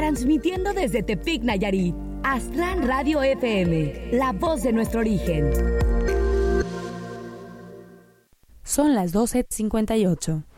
transmitiendo desde Tepic, Nayarit. Aztlán Radio FM, la voz de nuestro origen. Son las 12:58.